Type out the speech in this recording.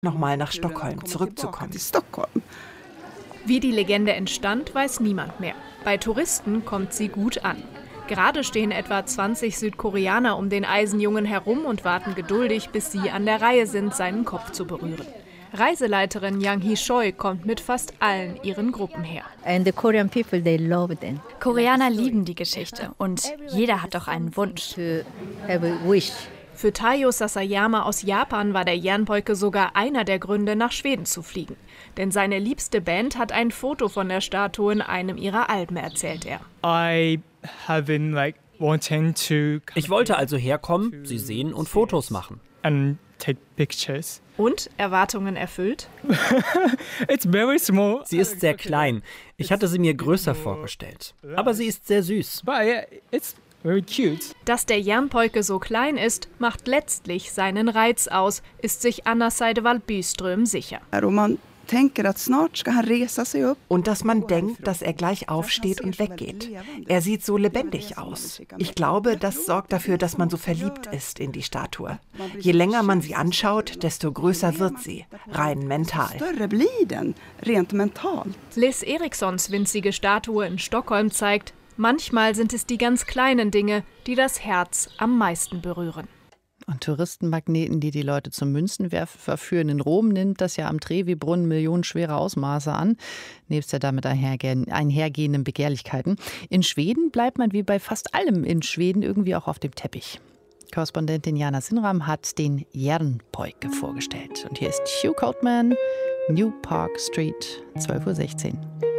nochmal nach Stockholm zurückzukommen. Wie die Legende entstand, weiß niemand mehr. Bei Touristen kommt sie gut an. Gerade stehen etwa 20 Südkoreaner um den Eisenjungen herum und warten geduldig, bis sie an der Reihe sind, seinen Kopf zu berühren. Reiseleiterin Yang Hee-choi kommt mit fast allen ihren Gruppen her. Koreaner lieben die Geschichte und jeder hat doch einen Wunsch. Für Taiyo Sasayama aus Japan war der Jernpoike sogar einer der Gründe, nach Schweden zu fliegen. Denn seine liebste Band hat ein Foto von der Statue in einem ihrer Alben, erzählt er. Ich wollte also herkommen, sie sehen und Fotos machen. Und Erwartungen erfüllt? Sie ist sehr klein. Ich hatte sie mir größer vorgestellt. Aber sie ist sehr süß. Dass der Jernpoike so klein ist, macht letztlich seinen Reiz aus, ist sich Anna Seidevall Byström sicher. Und dass man denkt, dass er gleich aufsteht und weggeht. Er sieht so lebendig aus. Ich glaube, das sorgt dafür, dass man so verliebt ist in die Statue. Je länger man sie anschaut, desto größer wird sie, rein mental. Liz Erikssons winzige Statue in Stockholm zeigt, manchmal sind es die ganz kleinen Dinge, die das Herz am meisten berühren. Und Touristenmagneten, die die Leute zum Münzenwerfen verführen. In Rom nimmt das ja am Trevi-Brunnen millionenschwere Ausmaße an, nebst der damit einhergehenden Begehrlichkeiten. In Schweden bleibt man wie bei fast allem in Schweden irgendwie auch auf dem Teppich. Korrespondentin Jana Sinram hat den Jernpoike vorgestellt. Und hier ist Hugh Coatman, New Park Street, 12:16 Uhr.